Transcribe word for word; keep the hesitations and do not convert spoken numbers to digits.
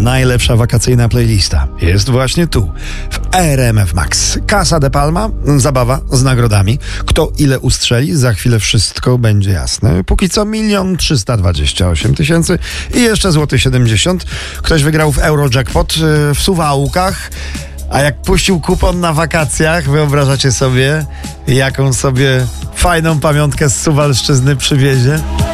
najlepsza wakacyjna playlista jest właśnie tu, w R M F Max. Casa de Palma, zabawa z nagrodami. Kto ile ustrzeli, za chwilę wszystko będzie jasne. Póki co milion trzysta dwadzieścia osiem tysięcy i jeszcze złoty siedemdziesiąt. Ktoś wygrał w Eurojackpot w Suwałkach. A jak puścił kupon na wakacjach, wyobrażacie sobie, jaką sobie fajną pamiątkę z Suwalszczyzny przywiezie?